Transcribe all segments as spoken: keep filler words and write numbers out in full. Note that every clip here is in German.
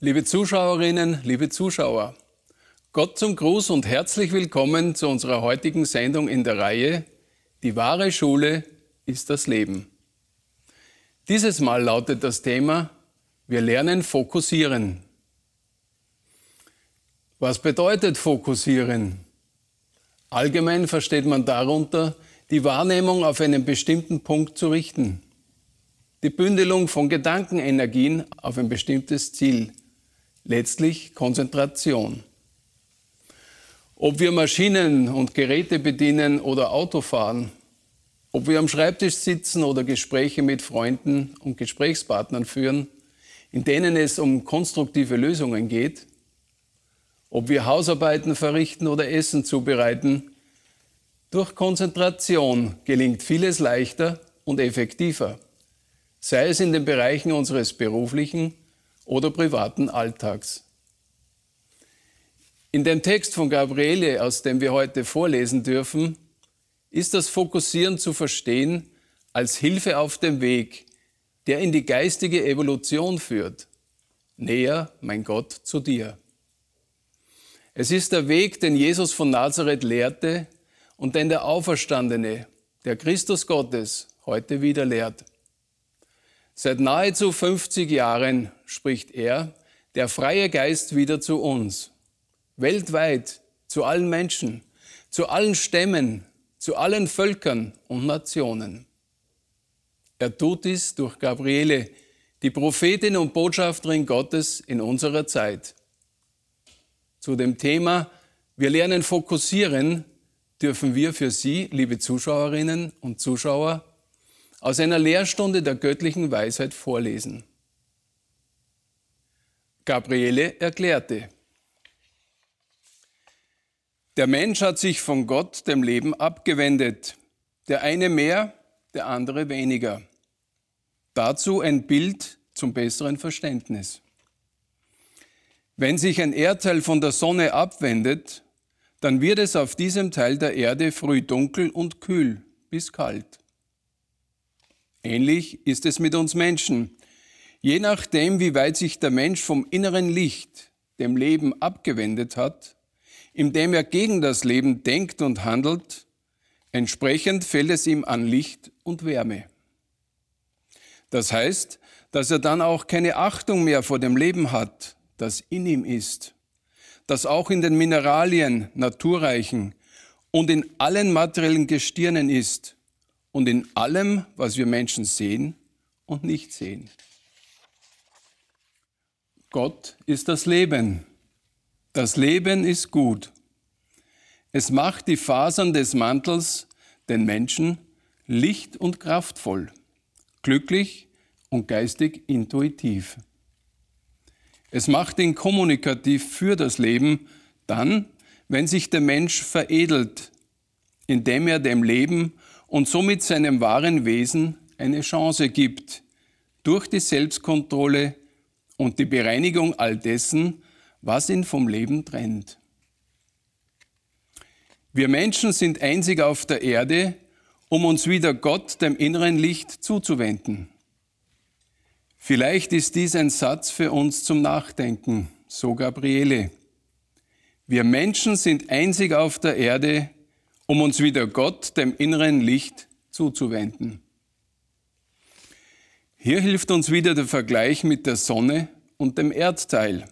Liebe Zuschauerinnen, liebe Zuschauer, Gott zum Gruß und herzlich willkommen zu unserer heutigen Sendung in der Reihe Die wahre Schule ist das Leben. Dieses Mal lautet das Thema: Wir lernen fokussieren. Was bedeutet fokussieren? Allgemein versteht man darunter, die Wahrnehmung auf einen bestimmten Punkt zu richten. Die Bündelung von Gedankenenergien auf ein bestimmtes Ziel. Letztlich Konzentration. Ob wir Maschinen und Geräte bedienen oder Auto fahren, ob wir am Schreibtisch sitzen oder Gespräche mit Freunden und Gesprächspartnern führen, in denen es um konstruktive Lösungen geht, ob wir Hausarbeiten verrichten oder Essen zubereiten, durch Konzentration gelingt vieles leichter und effektiver, sei es in den Bereichen unseres beruflichen oder privaten Alltags. In dem Text von Gabriele, aus dem wir heute vorlesen dürfen, ist das Fokussieren zu verstehen als Hilfe auf dem Weg, der in die geistige Evolution führt. Näher, mein Gott, zu dir. Es ist der Weg, den Jesus von Nazareth lehrte und den der Auferstandene, der Christus Gottes, heute wieder lehrt. Seit nahezu fünfzig Jahren spricht er, der freie Geist, wieder zu uns. Weltweit, zu allen Menschen, zu allen Stämmen, zu allen Völkern und Nationen. Er tut dies durch Gabriele, die Prophetin und Botschafterin Gottes in unserer Zeit. Zu dem Thema Wir lernen fokussieren dürfen wir für Sie, liebe Zuschauerinnen und Zuschauer, aus einer Lehrstunde der göttlichen Weisheit vorlesen. Gabriele erklärte: Der Mensch hat sich von Gott, dem Leben, abgewendet. Der eine mehr, der andere weniger. Dazu ein Bild zum besseren Verständnis. Wenn sich ein Erdteil von der Sonne abwendet, dann wird es auf diesem Teil der Erde früh dunkel und kühl bis kalt. Ähnlich ist es mit uns Menschen. Je nachdem, wie weit sich der Mensch vom inneren Licht, dem Leben, abgewendet hat, indem er gegen das Leben denkt und handelt, entsprechend fällt es ihm an Licht und Wärme. Das heißt, dass er dann auch keine Achtung mehr vor dem Leben hat, das in ihm ist, das auch in den Mineralien, Naturreichen und in allen materiellen Gestirnen ist und in allem, was wir Menschen sehen und nicht sehen. Gott ist das Leben. Das Leben ist gut. Es macht die Fasern des Mantels, den Menschen, licht und kraftvoll, glücklich und geistig intuitiv. Es macht ihn kommunikativ für das Leben dann, wenn sich der Mensch veredelt, indem er dem Leben und somit seinem wahren Wesen eine Chance gibt, durch die Selbstkontrolle und die Bereinigung all dessen, was ihn vom Leben trennt. Wir Menschen sind einzig auf der Erde, um uns wieder Gott, dem inneren Licht, zuzuwenden. Vielleicht ist dies ein Satz für uns zum Nachdenken, so Gabriele. Wir Menschen sind einzig auf der Erde, um uns wieder Gott, dem inneren Licht, zuzuwenden. Hier hilft uns wieder der Vergleich mit der Sonne und dem Erdteil.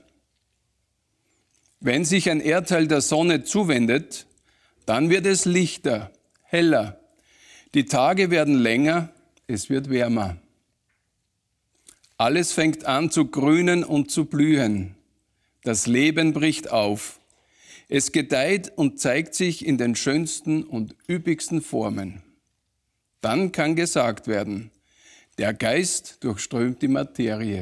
Wenn sich ein Erdteil der Sonne zuwendet, dann wird es lichter, heller. Die Tage werden länger, es wird wärmer. Alles fängt an zu grünen und zu blühen. Das Leben bricht auf. Es gedeiht und zeigt sich in den schönsten und üppigsten Formen. Dann kann gesagt werden, der Geist durchströmt die Materie.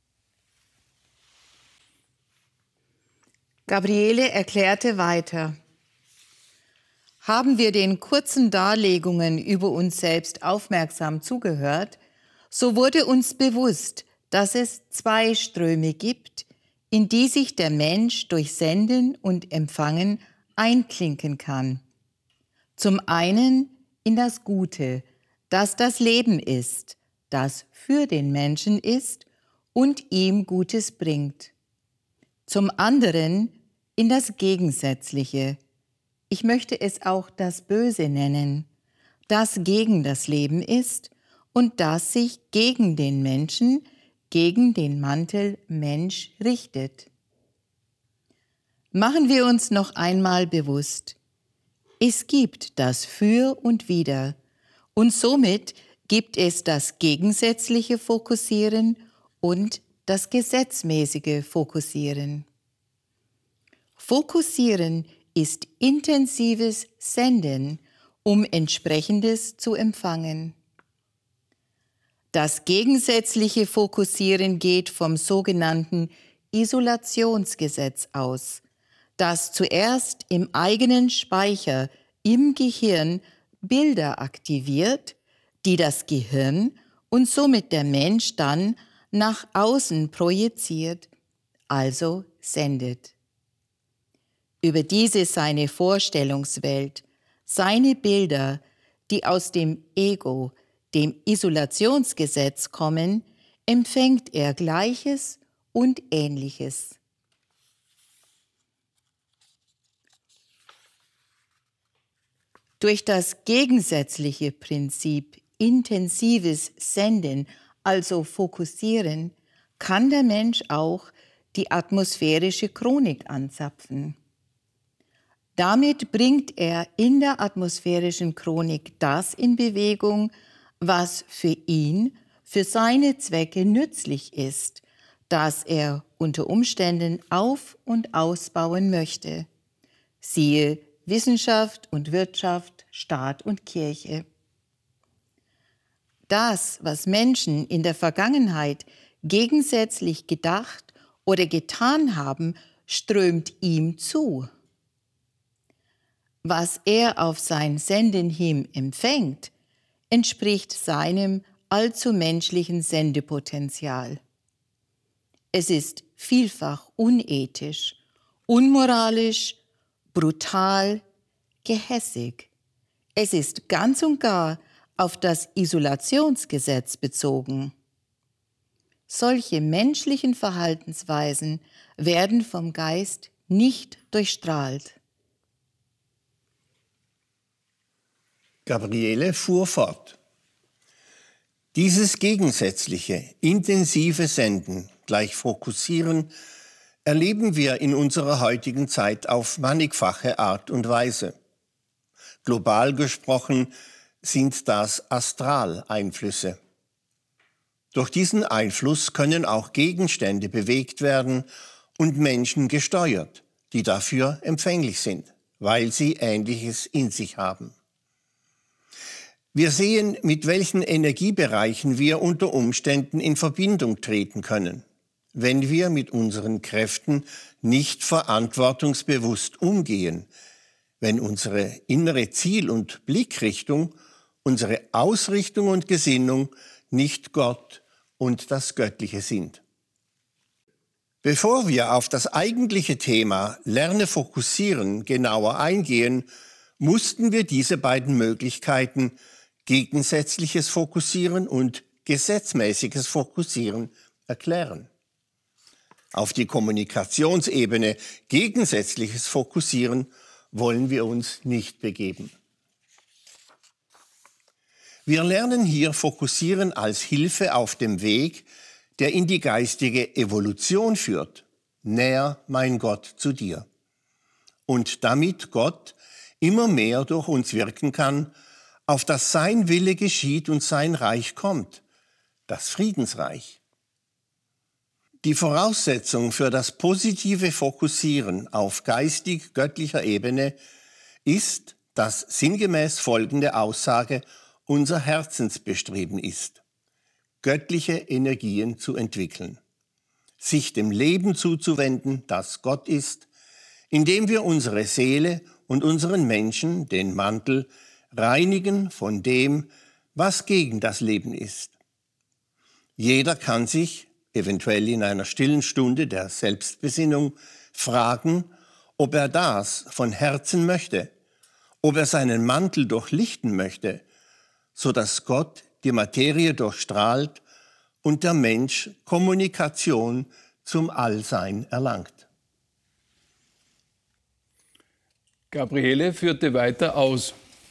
Gabriele erklärte weiter: Haben wir den kurzen Darlegungen über uns selbst aufmerksam zugehört, so wurde uns bewusst, dass es zwei Ströme gibt, in die sich der Mensch durch Senden und Empfangen einklinken kann. Zum einen in das Gute, das das Leben ist, das für den Menschen ist und ihm Gutes bringt. zum anderen in das Gegensätzliche. Ich möchte es auch das Böse nennen, das gegen das Leben ist und das sich gegen den Menschen, gegen den Mantel Mensch richtet. Machen wir uns noch einmal bewusst, es gibt das Für und Wider und somit gibt es das gegensätzliche Fokussieren und das gesetzmäßige Fokussieren. Fokussieren ist intensives Senden, um Entsprechendes zu empfangen. Das gegensätzliche Fokussieren geht vom sogenannten Isolationsgesetz aus, das zuerst im eigenen Speicher im Gehirn Bilder aktiviert, die das Gehirn und somit der Mensch dann nach außen projiziert, also sendet. Über diese seine Vorstellungswelt, seine Bilder, die aus dem Ego, dem Isolationsgesetz kommen, empfängt er Gleiches und Ähnliches. Durch das gegensätzliche Prinzip intensives Senden, also Fokussieren, kann der Mensch auch die atmosphärische Chronik anzapfen. Damit bringt er in der atmosphärischen Chronik das in Bewegung, was für ihn, für seine Zwecke nützlich ist, das er unter Umständen auf- und ausbauen möchte. Siehe Wissenschaft und Wirtschaft, Staat und Kirche. Das, was Menschen in der Vergangenheit gegensätzlich gedacht oder getan haben, strömt ihm zu. Was er auf sein Senden hin empfängt, entspricht seinem allzu menschlichen Sendepotenzial. Es ist vielfach unethisch, unmoralisch, brutal, gehässig. Es ist ganz und gar auf das Isolationsgesetz bezogen. Solche menschlichen Verhaltensweisen werden vom Geist nicht durchstrahlt. Gabriele fuhr fort. Dieses gegensätzliche, intensive Senden, gleich Fokussieren, erleben wir in unserer heutigen Zeit auf mannigfache Art und Weise. Global gesprochen sind das Astraleinflüsse. Durch diesen Einfluss können auch Gegenstände bewegt werden und Menschen gesteuert, die dafür empfänglich sind, weil sie Ähnliches in sich haben. Wir sehen, mit welchen Energiebereichen wir unter Umständen in Verbindung treten können, wenn wir mit unseren Kräften nicht verantwortungsbewusst umgehen, wenn unsere innere Ziel- und Blickrichtung, unsere Ausrichtung und Gesinnung nicht Gott und das Göttliche sind. Bevor wir auf das eigentliche Thema Lerne fokussieren genauer eingehen, mussten wir diese beiden Möglichkeiten gegensätzliches Fokussieren und gesetzmäßiges Fokussieren erklären. Auf die Kommunikationsebene gegensätzliches Fokussieren wollen wir uns nicht begeben. Wir lernen hier Fokussieren als Hilfe auf dem Weg, der in die geistige Evolution führt. Näher, mein Gott, zu dir. Und damit Gott immer mehr durch uns wirken kann, auf das sein Wille geschieht und sein Reich kommt, das Friedensreich. Die Voraussetzung für das positive Fokussieren auf geistig-göttlicher Ebene ist, dass sinngemäß folgende Aussage unser Herzensbestreben ist: göttliche Energien zu entwickeln, sich dem Leben zuzuwenden, das Gott ist, indem wir unsere Seele und unseren Menschen, den Mantel, reinigen von dem, was gegen das Leben ist. Jeder kann sich, eventuell in einer stillen Stunde der Selbstbesinnung, fragen, ob er das von Herzen möchte, ob er seinen Mantel durchlichten möchte, so dass Gott die Materie durchstrahlt und der Mensch Kommunikation zum Allsein erlangt. Gabriele führte weiter aus.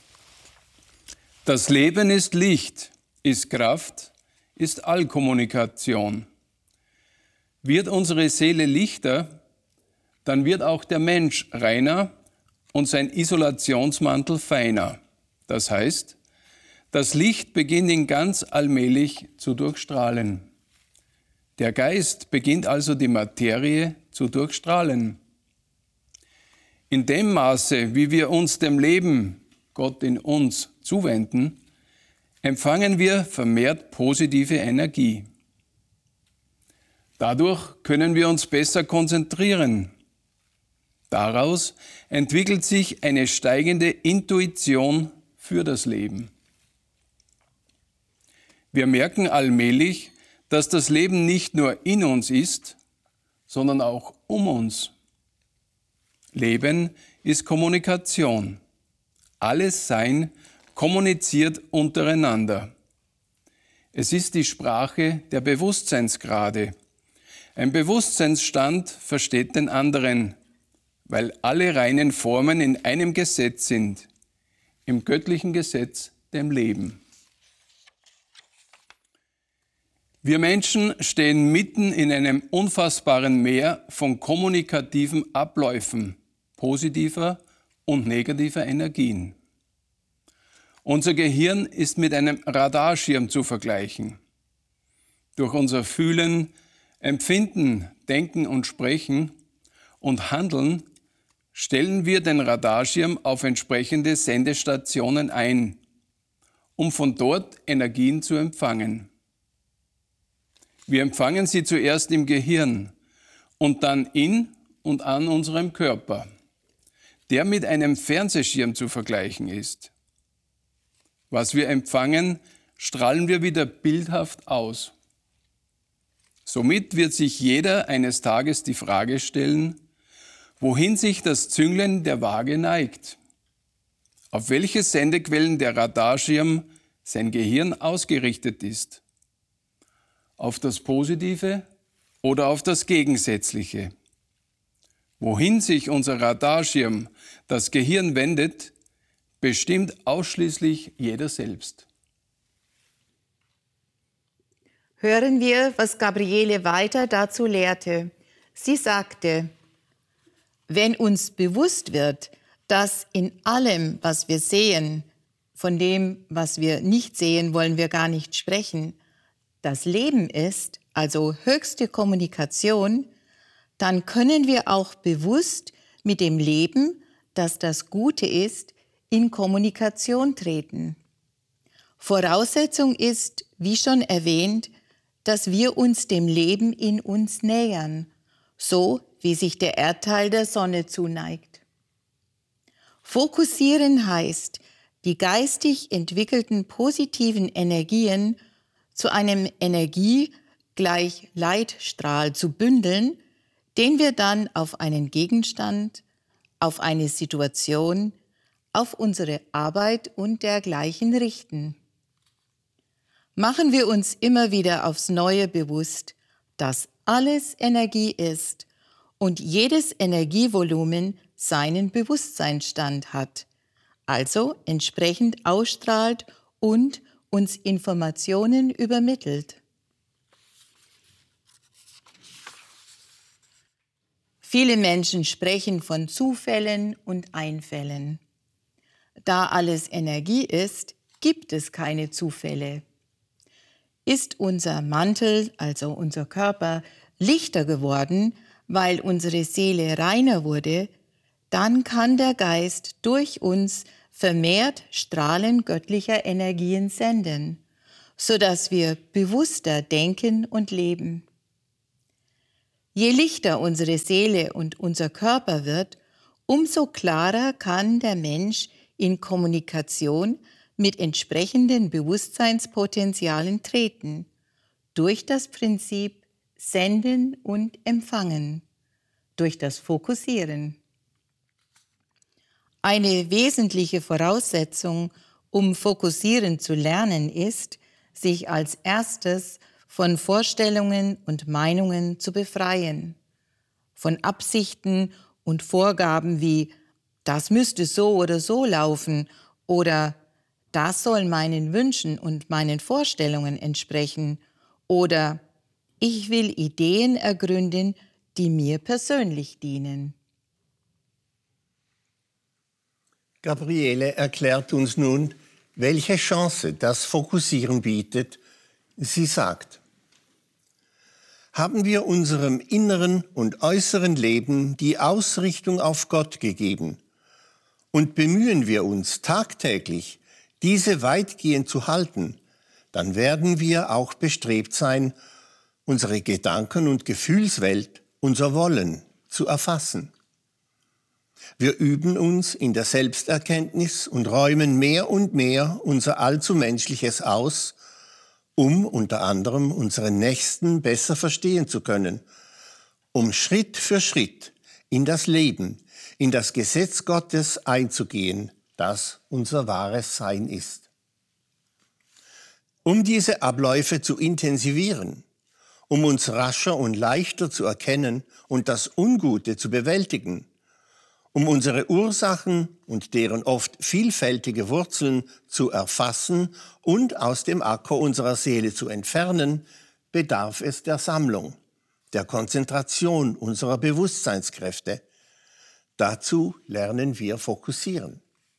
Das Leben ist Licht, ist Kraft, ist Allkommunikation. Wird unsere Seele lichter, dann wird auch der Mensch reiner und sein Isolationsmantel feiner. Das heißt, das Licht beginnt ihn ganz allmählich zu durchstrahlen. Der Geist beginnt also die Materie zu durchstrahlen. In dem Maße, wie wir uns dem Leben, Gott in uns, zuwenden, empfangen wir vermehrt positive Energie. Dadurch können wir uns besser konzentrieren. Daraus entwickelt sich eine steigende Intuition für das Leben. Wir merken allmählich, dass das Leben nicht nur in uns ist, sondern auch um uns. Leben ist Kommunikation. Alles Sein kommuniziert untereinander. Es ist die Sprache der Bewusstseinsgrade. Ein Bewusstseinsstand versteht den anderen, weil alle reinen Formen in einem Gesetz sind, im göttlichen Gesetz, dem Leben. Wir Menschen stehen mitten in einem unfassbaren Meer von kommunikativen Abläufen, positiver und negativer Energien. Unser Gehirn ist mit einem Radarschirm zu vergleichen. Durch unser Fühlen, Empfinden, Denken und Sprechen und Handeln stellen wir den Radarschirm auf entsprechende Sendestationen ein, um von dort Energien zu empfangen. Wir empfangen sie zuerst im Gehirn und dann in und an unserem Körper, der mit einem Fernsehschirm zu vergleichen ist. Was wir empfangen, strahlen wir wieder bildhaft aus. Somit wird sich jeder eines Tages die Frage stellen, wohin sich das Zünglein der Waage neigt, auf welche Sendequellen der Radarschirm, sein Gehirn, ausgerichtet ist. Auf das Positive oder auf das Gegensätzliche. Wohin sich unser Radarschirm, das Gehirn, wendet, bestimmt ausschließlich jeder selbst. Hören wir, was Gabriele weiter dazu lehrte. Sie sagte, wenn uns bewusst wird, dass in allem, was wir sehen, von dem, was wir nicht sehen, wollen wir gar nicht sprechen, das Leben ist, also höchste Kommunikation, dann können wir auch bewusst mit dem Leben, das das Gute ist, in Kommunikation treten. Voraussetzung ist, wie schon erwähnt, dass wir uns dem Leben in uns nähern, so wie sich der Erdteil der Sonne zuneigt. Fokussieren heißt, die geistig entwickelten positiven Energien zu einem Energie gleich Leitstrahl zu bündeln, den wir dann auf einen Gegenstand, auf eine Situation, auf unsere Arbeit und dergleichen richten. Machen wir uns immer wieder aufs Neue bewusst, dass alles Energie ist und jedes Energievolumen seinen Bewusstseinsstand hat, also entsprechend ausstrahlt und uns Informationen übermittelt. Viele Menschen sprechen von Zufällen und Einfällen. Da alles Energie ist, gibt es keine Zufälle. Ist unser Mantel, also unser Körper, lichter geworden, weil unsere Seele reiner wurde, dann kann der Geist durch uns vermehrt Strahlen göttlicher Energien senden, sodass wir bewusster denken und leben. Je lichter unsere Seele und unser Körper wird, umso klarer kann der Mensch in Kommunikation mit entsprechenden Bewusstseinspotenzialen treten, durch das Prinzip Senden und Empfangen, durch das Fokussieren. Eine wesentliche Voraussetzung, um fokussieren zu lernen, ist, sich als erstes von Vorstellungen und Meinungen zu befreien, von Absichten und Vorgaben wie das müsste so oder so laufen oder das soll meinen Wünschen und meinen Vorstellungen entsprechen oder ich will Ideen ergründen, die mir persönlich dienen. Gabriele erklärt uns nun, welche Chance das Fokussieren bietet. Sie sagt: Haben wir unserem inneren und äußeren Leben die Ausrichtung auf Gott gegeben und bemühen wir uns tagtäglich, diese weitgehend zu halten, dann werden wir auch bestrebt sein, unsere Gedanken- und Gefühlswelt, unser Wollen zu erfassen. Wir üben uns in der Selbsterkenntnis und räumen mehr und mehr unser allzu Menschliches aus, um unter anderem unseren Nächsten besser verstehen zu können, um Schritt für Schritt in das Leben, in das Gesetz Gottes einzugehen, das unser wahres Sein ist. Um diese Abläufe zu intensivieren, um uns rascher und leichter zu erkennen und das Ungute zu bewältigen, um unsere Ursachen und deren oft vielfältige Wurzeln zu erfassen und aus dem Acker unserer Seele zu entfernen, bedarf es der Sammlung, der Konzentration unserer Bewusstseinskräfte. Dazu lernen wir fokussieren.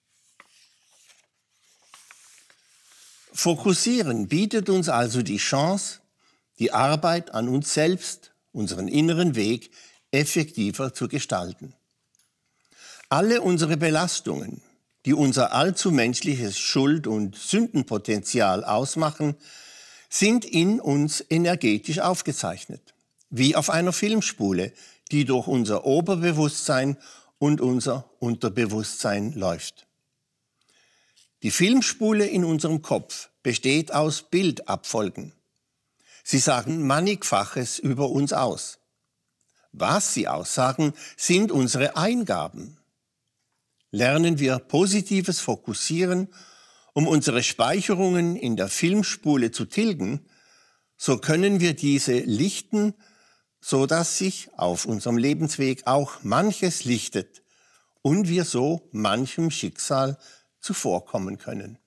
Fokussieren bietet uns also die Chance, die Arbeit an uns selbst, unseren inneren Weg, effektiver zu gestalten. Alle unsere Belastungen, die unser allzu menschliches Schuld- und Sündenpotenzial ausmachen, sind in uns energetisch aufgezeichnet, wie auf einer Filmspule, die durch unser Oberbewusstsein und unser Unterbewusstsein läuft. Die Filmspule in unserem Kopf besteht aus Bildabfolgen. Sie sagen Mannigfaches über uns aus. Was sie aussagen, sind unsere Eingaben. Lernen wir positives Fokussieren, um unsere Speicherungen in der Filmspule zu tilgen, so können wir diese lichten, so dass sich auf unserem Lebensweg auch manches lichtet und wir so manchem Schicksal zuvorkommen können.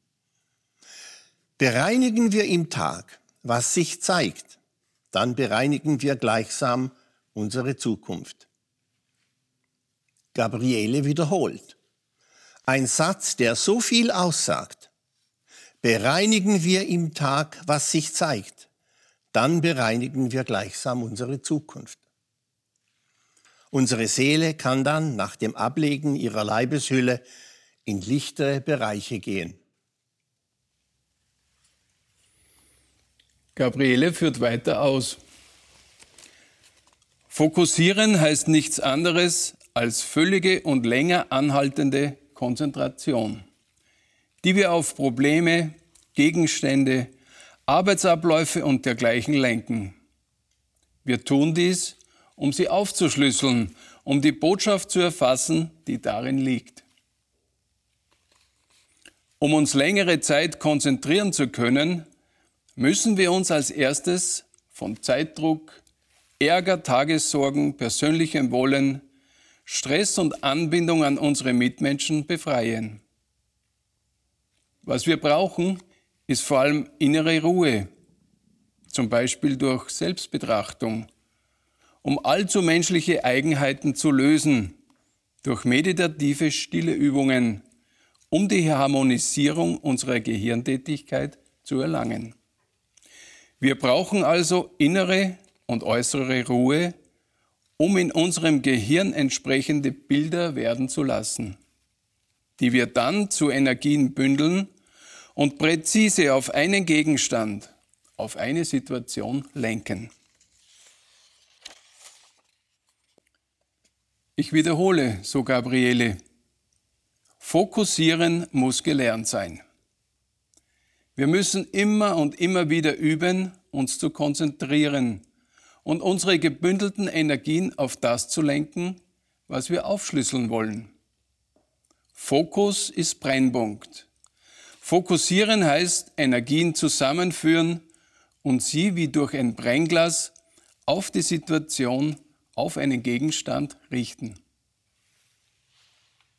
Bereinigen wir im Tag, was sich zeigt, dann bereinigen wir gleichsam unsere Zukunft. Gabriele wiederholt. Ein Satz, der so viel aussagt. Bereinigen wir im Tag, was sich zeigt, dann bereinigen wir gleichsam unsere Zukunft. Unsere Seele kann dann nach dem Ablegen ihrer Leibeshülle in lichtere Bereiche gehen. Gabriele führt weiter aus. Fokussieren heißt nichts anderes als völlige und länger anhaltende Konzentration, die wir auf Probleme, Gegenstände, Arbeitsabläufe und dergleichen lenken. Wir tun dies, um sie aufzuschlüsseln, um die Botschaft zu erfassen, die darin liegt. Um uns längere Zeit konzentrieren zu können, müssen wir uns als erstes von Zeitdruck, Ärger, Tagessorgen, persönlichem Wollen, Stress und Anbindung an unsere Mitmenschen befreien. Was wir brauchen, ist vor allem innere Ruhe, zum Beispiel durch Selbstbetrachtung, um allzu menschliche Eigenheiten zu lösen, durch meditative stille Übungen, um die Harmonisierung unserer Gehirntätigkeit zu erlangen. Wir brauchen also innere und äußere Ruhe, um in unserem Gehirn entsprechende Bilder werden zu lassen, die wir dann zu Energien bündeln und präzise auf einen Gegenstand, auf eine Situation lenken. Ich wiederhole, so Gabriele, fokussieren muss gelernt sein. Wir müssen immer und immer wieder üben, uns zu konzentrieren und unsere gebündelten Energien auf das zu lenken, was wir aufschlüsseln wollen. Fokus ist Brennpunkt. Fokussieren heißt Energien zusammenführen und sie wie durch ein Brennglas auf die Situation, auf einen Gegenstand richten.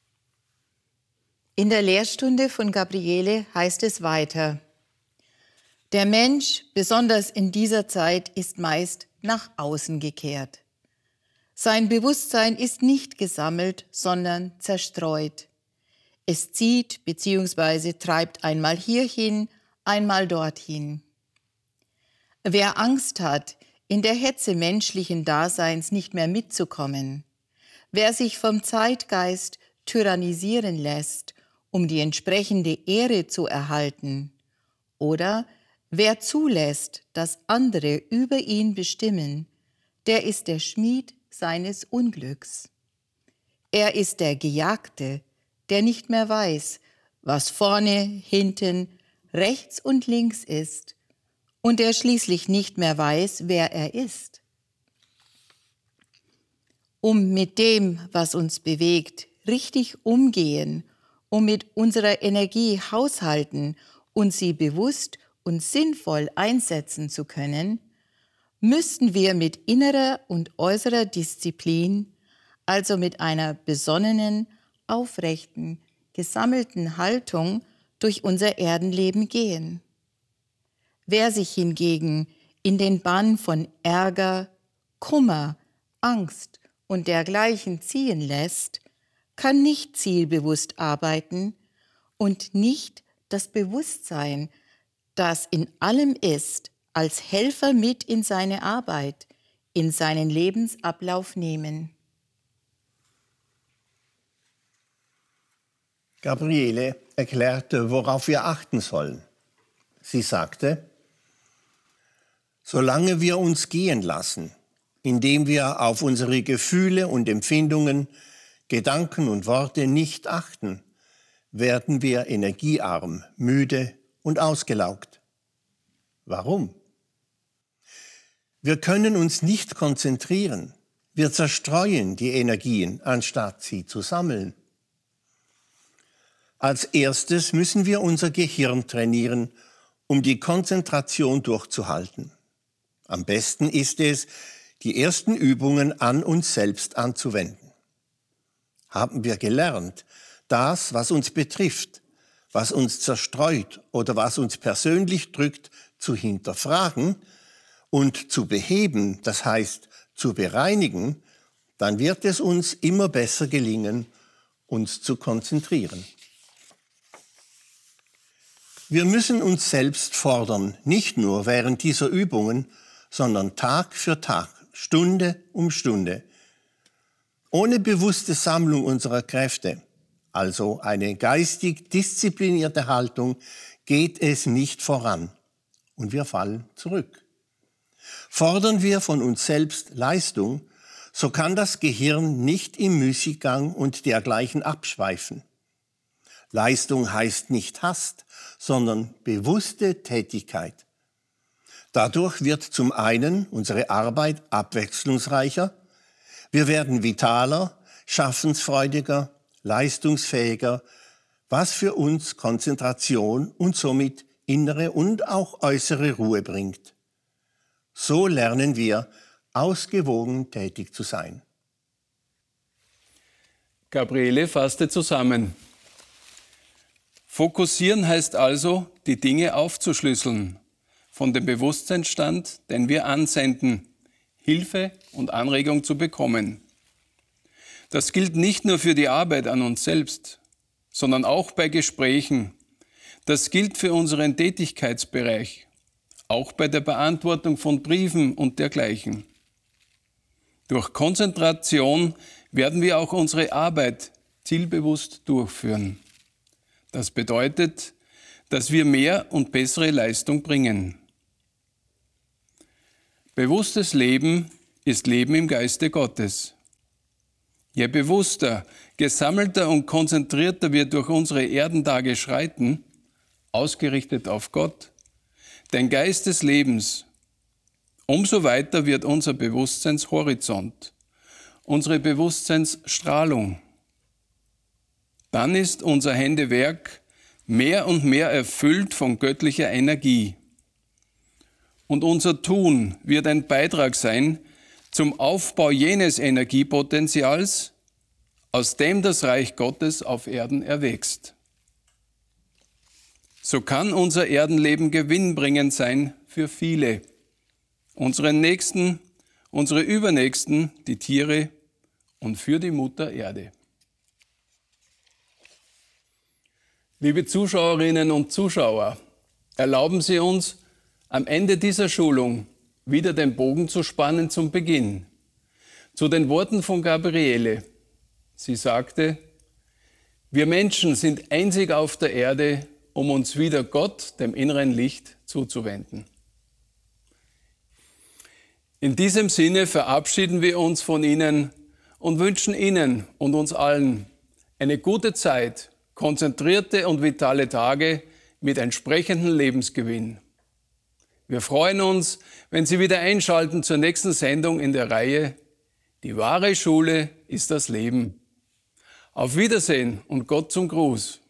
In der Lehrstunde von Gabriele heißt es weiter: Der Mensch, besonders in dieser Zeit, ist meist nach außen gekehrt. Sein Bewusstsein ist nicht gesammelt, sondern zerstreut. Es zieht bzw. treibt einmal hierhin, einmal dorthin. Wer Angst hat, in der Hetze menschlichen Daseins nicht mehr mitzukommen, wer sich vom Zeitgeist tyrannisieren lässt, um die entsprechende Ehre zu erhalten, oder wer zulässt, dass andere über ihn bestimmen, der ist der Schmied seines Unglücks. Er ist der Gejagte, der nicht mehr weiß, was vorne, hinten, rechts und links ist, und der schließlich nicht mehr weiß, wer er ist. Um mit dem, was uns bewegt, richtig umgehen, um mit unserer Energie haushalten und sie bewusst und sinnvoll einsetzen zu können, müssten wir mit innerer und äußerer Disziplin, also mit einer besonnenen, aufrechten, gesammelten Haltung durch unser Erdenleben gehen. Wer sich hingegen in den Bann von Ärger, Kummer, Angst und dergleichen ziehen lässt, kann nicht zielbewusst arbeiten und nicht das Bewusstsein, das in allem ist, als Helfer mit in seine Arbeit, in seinen Lebensablauf nehmen. Gabriele erklärte, worauf wir achten sollen. Sie sagte: Solange wir uns gehen lassen, indem wir auf unsere Gefühle und Empfindungen, Gedanken und Worte nicht achten, werden wir energiearm, müde und ausgelaugt. Warum? Wir können uns nicht konzentrieren. Wir zerstreuen die Energien, anstatt sie zu sammeln. Als erstes müssen wir unser Gehirn trainieren, um die Konzentration durchzuhalten. Am besten ist es, die ersten Übungen an uns selbst anzuwenden. Haben wir gelernt, das, was uns betrifft, was uns zerstreut oder was uns persönlich drückt, zu hinterfragen und zu beheben, das heißt zu bereinigen, dann wird es uns immer besser gelingen, uns zu konzentrieren. Wir müssen uns selbst fordern, nicht nur während dieser Übungen, sondern Tag für Tag, Stunde um Stunde. Ohne bewusste Sammlung unserer Kräfte, also eine geistig disziplinierte Haltung, geht es nicht voran und wir fallen zurück. Fordern wir von uns selbst Leistung, so kann das Gehirn nicht im Müßiggang und dergleichen abschweifen. Leistung heißt nicht Hast, sondern bewusste Tätigkeit. Dadurch wird zum einen unsere Arbeit abwechslungsreicher, wir werden vitaler, schaffensfreudiger, leistungsfähiger, was für uns Konzentration und somit innere und auch äußere Ruhe bringt. So lernen wir, ausgewogen tätig zu sein. Gabriele fasste zusammen. Fokussieren heißt also, die Dinge aufzuschlüsseln, von dem Bewusstseinsstand, den wir ansenden, Hilfe und Anregung zu bekommen. Das gilt nicht nur für die Arbeit an uns selbst, sondern auch bei Gesprächen. Das gilt für unseren Tätigkeitsbereich, auch bei der Beantwortung von Briefen und dergleichen. Durch Konzentration werden wir auch unsere Arbeit zielbewusst durchführen. Das bedeutet, dass wir mehr und bessere Leistung bringen. Bewusstes Leben ist Leben im Geiste Gottes. Je bewusster, gesammelter und konzentrierter wir durch unsere Erdentage schreiten, ausgerichtet auf Gott, den Geist des Lebens, umso weiter wird unser Bewusstseinshorizont, unsere Bewusstseinsstrahlung. Dann ist unser Händewerk mehr und mehr erfüllt von göttlicher Energie. Und unser Tun wird ein Beitrag sein zum Aufbau jenes Energiepotenzials, aus dem das Reich Gottes auf Erden erwächst. so kann unser Erdenleben gewinnbringend sein für viele. Unseren Nächsten, unsere Übernächsten, die Tiere und für die Mutter Erde. Liebe Zuschauerinnen und Zuschauer, erlauben Sie uns, am Ende dieser Schulung wieder den Bogen zu spannen zum Beginn, zu den Worten von Gabriele. Sie sagte, wir Menschen sind einzig auf der Erde, um uns wieder Gott, dem inneren Licht, zuzuwenden. In diesem Sinne verabschieden wir uns von Ihnen und wünschen Ihnen und uns allen eine gute Zeit, konzentrierte und vitale Tage mit entsprechendem Lebensgewinn. Wir freuen uns, wenn Sie wieder einschalten zur nächsten Sendung in der Reihe Die wahre Schule ist das Leben. Auf Wiedersehen und Gott zum Gruß.